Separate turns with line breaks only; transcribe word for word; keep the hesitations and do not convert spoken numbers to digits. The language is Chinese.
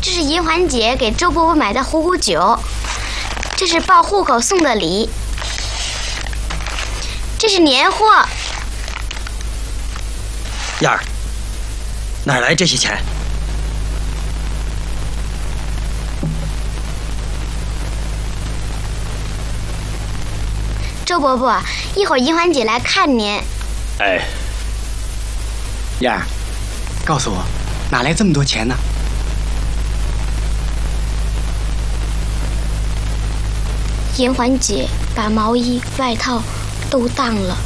这是银环姐给周伯伯买的虎虎酒，这是报户口送的礼，这是年货。
燕儿，哪来这些钱？
周伯伯，一会儿银环姐来看您。
哎，
燕儿，告诉我，哪来这么多钱呢？
银环姐把毛衣、外套都当了。